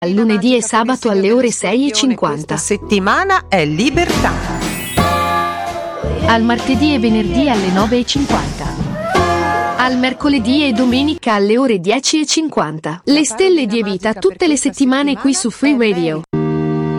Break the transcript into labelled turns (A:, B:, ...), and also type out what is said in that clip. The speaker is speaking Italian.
A: Al lunedì e sabato alle ore 6:50.
B: Questa settimana è libertà.
A: Al martedì e venerdì alle 9:50. Al mercoledì e domenica alle ore 10:50. Le stelle di Evita tutte le settimane qui su Free Radio.